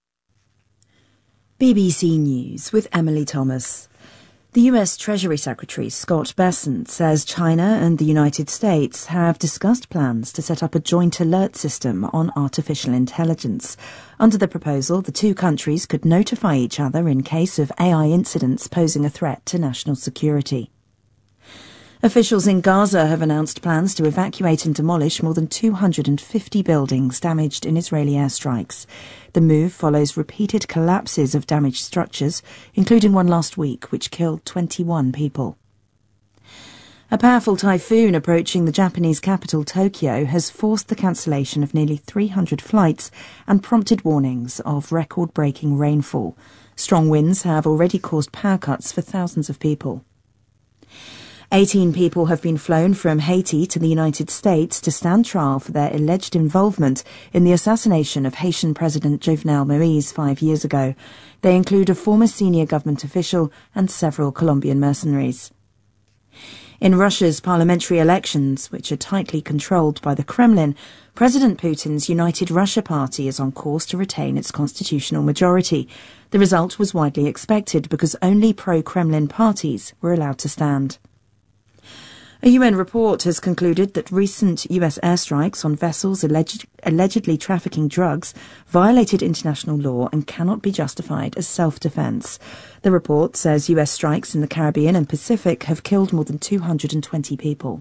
B B C News with Emily Thomas. The U S Treasury Secretary Scott Bessent says China and the United States have discussed plans to set up a joint alert system on artificial intelligence. Under the proposal, the two countries could notify each other in case of A I incidents posing a threat to national security. Officials in Gaza have announced plans to evacuate and demolish more than two hundred fifty buildings damaged in Israeli airstrikes. The move follows repeated collapses of damaged structures, including one last week, which killed twenty-one people. A powerful typhoon approaching the Japanese capital, Tokyo, has forced the cancellation of nearly three hundred flights and prompted warnings of record-breaking rainfall. Strong winds have already caused power cuts for thousands of people. Eighteen people have been flown from Haiti to the United States to stand trial for their alleged involvement in the assassination of Haitian President Jovenel Moïse five years ago. They include a former senior government official and several Colombian mercenaries. In Russia's parliamentary elections, which are tightly controlled by the Kremlin, President Putin's United Russia Party is on course to retain its constitutional majority. The result was widely expected because only pro-Kremlin parties were allowed to stand. A U N report has concluded that recent U S airstrikes on vessels alleged, allegedly trafficking drugs violated international law and cannot be justified as self-defense. The report says U S strikes in the Caribbean and Pacific have killed more than two hundred twenty people.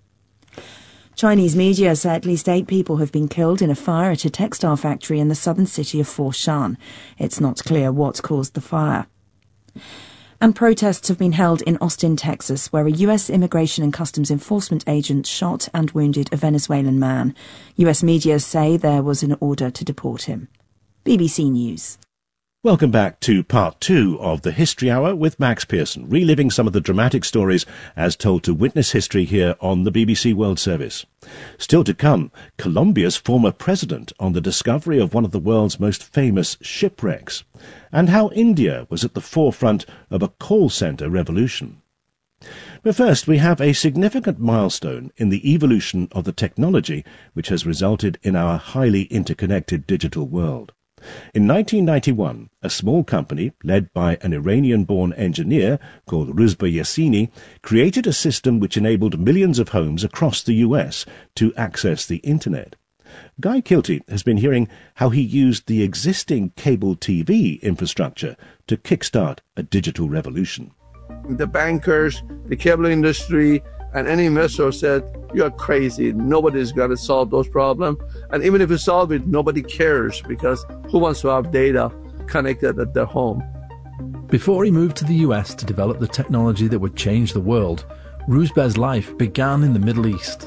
Chinese media say at least eight people have been killed in a fire at a textile factory in the southern city of Foshan. It's not clear what caused the fire. And protests have been held in Austin, Texas, where a U S Immigration and Customs Enforcement agent shot and wounded a Venezuelan man. U S media say there was an order to deport him. B B C News. Welcome back to part two of the History Hour with Max Pearson, reliving some of the dramatic stories as told to witness history here on the B B C World Service. Still to come, Colombia's former president on the discovery of one of the world's most famous shipwrecks, and how India was at the forefront of a call centre revolution. But first, we have a significant milestone in the evolution of the technology which has resulted in our highly interconnected digital world. In nineteen ninety-one, a small company led by an Iranian-born engineer called Ruzba Yassini created a system which enabled millions of homes across the U S to access the Internet. Guy Kilty has been hearing how he used the existing cable T V infrastructure to kickstart a digital revolution. The bankers, the cable industry, and any investor said, "You're crazy. Nobody's going to solve those problems. And even if you solve it, nobody cares because who wants to have data connected at their home?" Before he moved to the U S to develop the technology that would change the world, Rouzbeh's life began in the Middle East.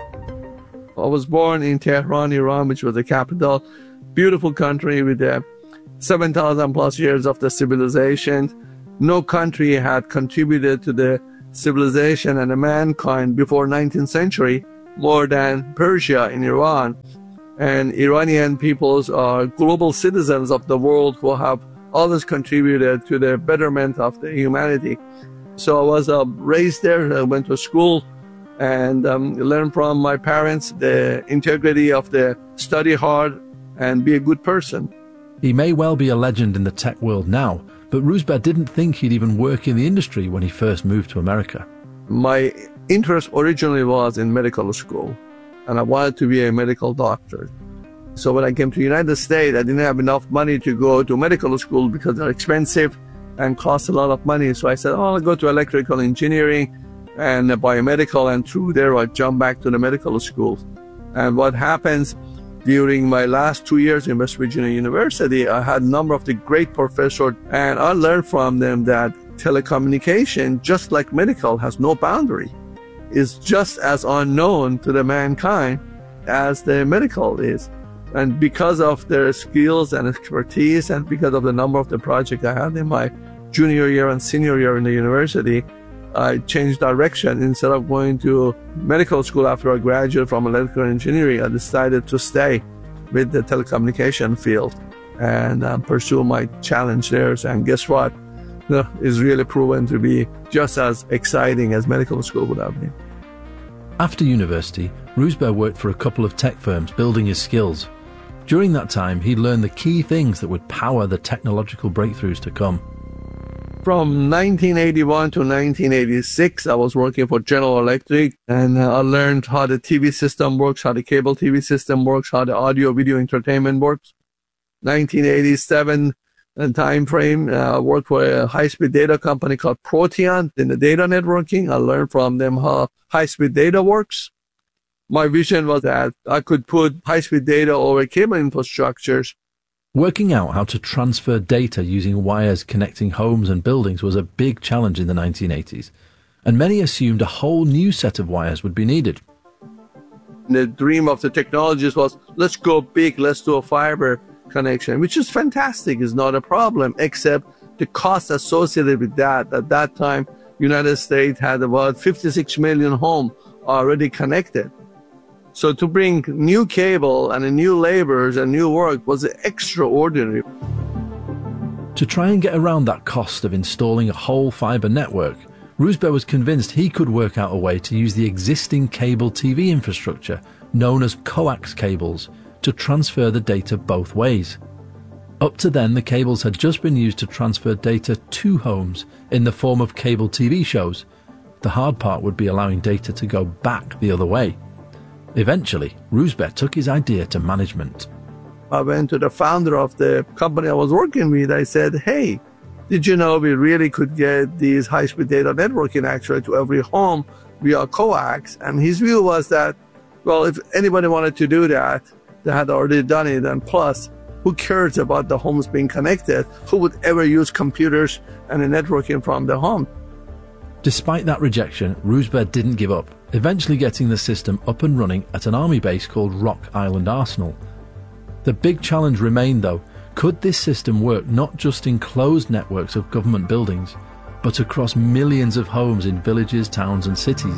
I was born in Tehran, Iran, which was the capital. Beautiful country with uh, seven thousand plus years of the civilization. No country had contributed to the civilization and the mankind before nineteenth century more than Persia in Iran. And Iranian peoples are global citizens of the world who have always contributed to the betterment of the humanity. So I was uh, raised there, I went to school and um, learned from my parents the integrity of the study hard and be a good person. He may well be a legend in the tech world now, but Rouzbeh didn't think he'd even work in the industry when he first moved to America. My interest originally was in medical school, and I wanted to be a medical doctor. So when I came to the United States, I didn't have enough money to go to medical school because they're expensive and cost a lot of money. So I said, oh, I'll go to electrical engineering and biomedical, and through there I jumped back to the medical school. And what happens during my last two years in West Virginia University, I had a number of the great professors, and I learned from them that telecommunication, just like medical, has no boundary. It's just as unknown to the mankind as the medical is. And because of their skills and expertise, and because of the number of the projects I had in my junior year and senior year in the university, I changed direction. Instead of going to medical school after I graduated from electrical engineering, I decided to stay with the telecommunication field and uh, pursue my challenge there. And guess what? It's really proven to be just as exciting as medical school would have been. After university, Rouzbeh worked for a couple of tech firms building his skills. During that time, he learned the key things that would power the technological breakthroughs to come. From nineteen eighty-one to nineteen eighty-six, I was working for General Electric, and I learned how the T V system works, how the cable T V system works, how the audio video entertainment works. nineteen eighty-seven time frame, I uh, worked for a high-speed data company called Protean in the data networking. I learned from them how high-speed data works. My vision was that I could put high-speed data over cable infrastructures. Working out how to transfer data using wires connecting homes and buildings was a big challenge in the nineteen eighties, and many assumed a whole new set of wires would be needed. The dream of the technologists was, let's go big, let's do a fiber connection, which is fantastic, is not a problem, except the cost associated with that. At that time, United States had about fifty-six million homes already connected. So to bring new cable and new laborers and new work was extraordinary. To try and get around that cost of installing a whole fibre network, Rouzbeh was convinced he could work out a way to use the existing cable T V infrastructure, known as coax cables, to transfer the data both ways. Up to then, the cables had just been used to transfer data to homes in the form of cable T V shows. The hard part would be allowing data to go back the other way. Eventually, Rouzbeh took his idea to management. I went to the founder of the company I was working with. I said, hey, did you know we really could get these high-speed data networking actually to every home via coax? And his view was that, well, if anybody wanted to do that, they had already done it. And plus, who cares about the homes being connected? Who would ever use computers and the networking from the home? Despite that rejection, Rouzbeh didn't give up, eventually getting the system up and running at an army base called Rock Island Arsenal. The big challenge remained, though, could this system work not just in closed networks of government buildings, but across millions of homes in villages, towns and cities?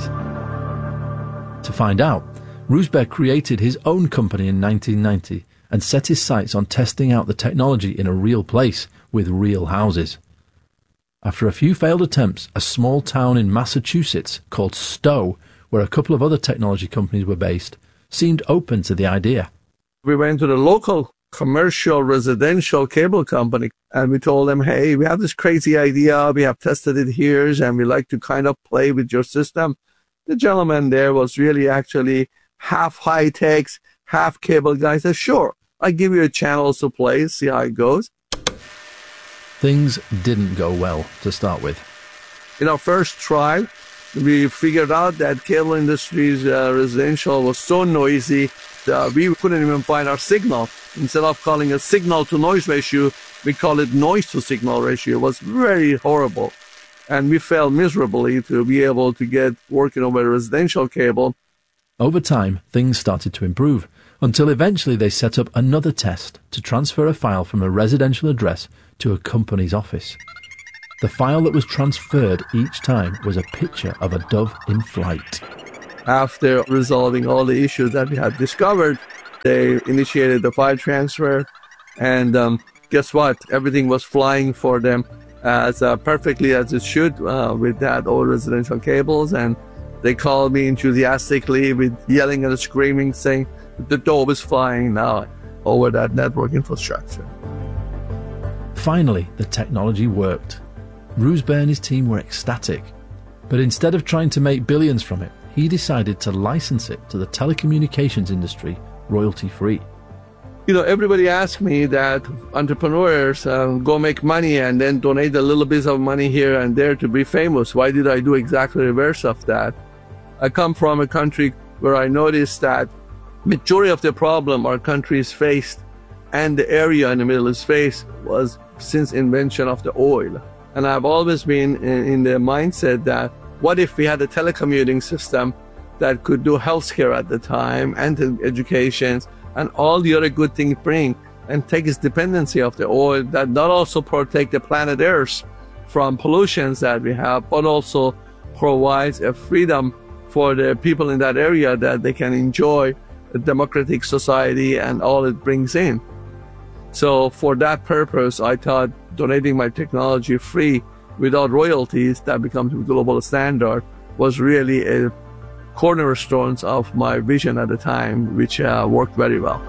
To find out, Rouzbeh created his own company in nineteen ninety and set his sights on testing out the technology in a real place with real houses. After a few failed attempts, a small town in Massachusetts called Stowe, where a couple of other technology companies were based, seemed open to the idea. We went to the local commercial residential cable company and we told them, hey, we have this crazy idea, we have tested it here and we like to kind of play with your system. The gentleman there was really actually half high techs, half cable guy. I said, sure, I'll give you a channel to play, see how it goes. Things didn't go well to start with. In our first try, we figured out that cable industry's uh, residential was so noisy that we couldn't even find our signal. Instead of calling it signal to noise ratio, we call it noise to signal ratio. It was very horrible. And we failed miserably to be able to get working over a residential cable. Over time, things started to improve, until eventually they set up another test to transfer a file from a residential address to a company's office. The file that was transferred each time was a picture of a dove in flight. After resolving all the issues that we had discovered, they initiated the file transfer, and um, guess what? Everything was flying for them as uh, perfectly as it should uh, with that old residential cables, and they called me enthusiastically with yelling and screaming, saying the dove is flying now over that network infrastructure. Finally, the technology worked. Roosbear and his team were ecstatic, but instead of trying to make billions from it, he decided to license it to the telecommunications industry royalty-free. You know, everybody asks me that entrepreneurs uh, go make money and then donate a little bit of money here and there to be famous. Why did I do exactly the reverse of that? I come from a country where I noticed that majority of the problem our country is faced and the area in the Middle East faced was since invention of the oil. And I've always been in, in the mindset that what if we had a telecommuting system that could do healthcare at the time and education and all the other good things bring, and take its dependency of the oil, that not also protect the planet Earth from pollutions that we have, but also provides a freedom for the people in that area that they can enjoy a democratic society and all it brings in. So for that purpose, I thought donating my technology free without royalties, that becomes a global standard, was really a cornerstones of my vision at the time, which uh, worked very well.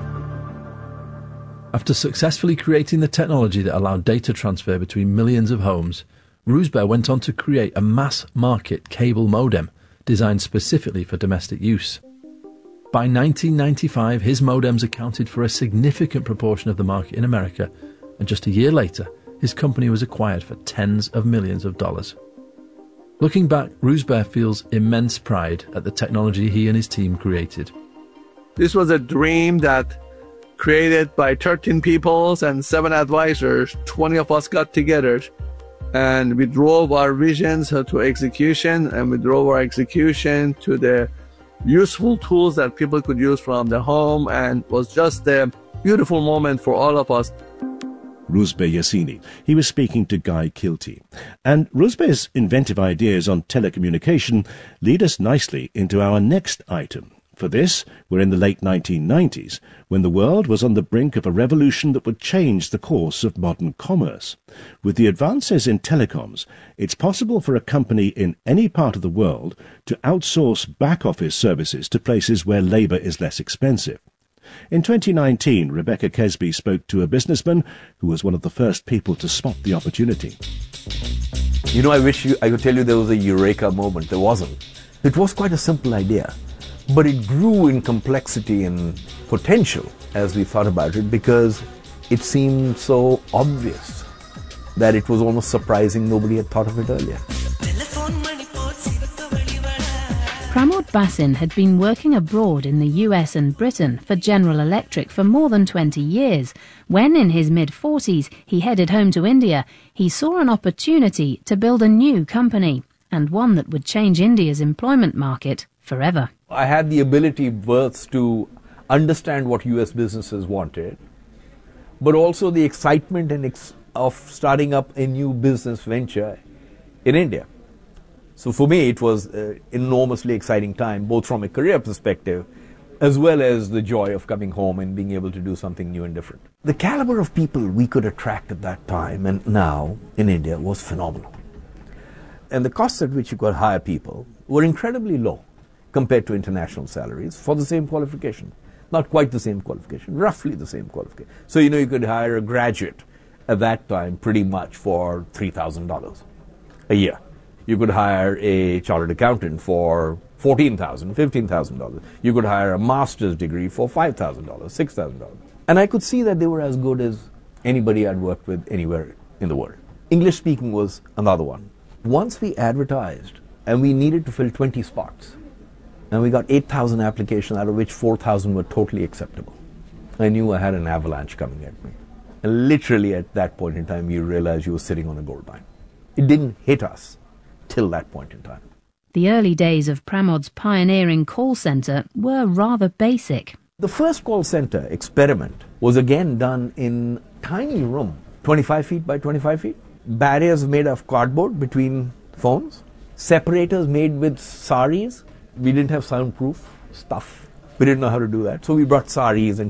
After successfully creating the technology that allowed data transfer between millions of homes, Roosbear went on to create a mass-market cable modem designed specifically for domestic use. By nineteen ninety-five, his modems accounted for a significant proportion of the market in America, and just a year later, his company was acquired for tens of millions of dollars. Looking back, Roosbear feels immense pride at the technology he and his team created. This was a dream that created by thirteen people and seven advisors. twenty of us got together and we drove our visions to execution, and we drove our execution to the useful tools that people could use from the home, and it was just a beautiful moment for all of us. Roosbear Yassini. He was speaking to Guy Kilty. And Roosbear's inventive ideas on telecommunication lead us nicely into our next item. For this, we're in the late nineteen nineties, when the world was on the brink of a revolution that would change the course of modern commerce. With the advances in telecoms, it's possible for a company in any part of the world to outsource back-office services to places where labour is less expensive. In twenty nineteen, Rebecca Kesby spoke to a businessman who was one of the first people to spot the opportunity. You know, I wish you, I could tell you there was a eureka moment. There wasn't. It was quite a simple idea, but it grew in complexity and potential as we thought about it, because it seemed so obvious that it was almost surprising nobody had thought of it earlier. Pramod Basin had been working abroad in the U S and Britain for General Electric for more than twenty years. When in his mid-forties he headed home to India, he saw an opportunity to build a new company, and one that would change India's employment market forever. I had the ability both to understand what U S businesses wanted, but also the excitement and ex- of starting up a new business venture in India. So for me, it was an enormously exciting time, both from a career perspective, as well as the joy of coming home and being able to do something new and different. The caliber of people we could attract at that time and now in India was phenomenal. And the costs at which you could hire people were incredibly low compared to international salaries for the same qualification. Not quite the same qualification, roughly the same qualification. So, you know, you could hire a graduate at that time pretty much for three thousand dollars a year. You could hire a chartered accountant for fourteen thousand dollars, fifteen thousand dollars. You could hire a master's degree for five thousand dollars, six thousand dollars. And I could see that they were as good as anybody I'd worked with anywhere in the world. English speaking was another one. Once we advertised and we needed to fill twenty spots. And we got eight thousand applications, out of which four thousand were totally acceptable. I knew I had an avalanche coming at me. And literally at that point in time, you realize you were sitting on a gold mine. It didn't hit us till that point in time. The early days of Pramod's pioneering call centre were rather basic. The first call centre experiment was again done in a tiny room, twenty-five feet by twenty-five feet. Barriers made of cardboard between phones. Separators made with saris. We didn't have soundproof stuff. We didn't know how to do that. So we brought saris and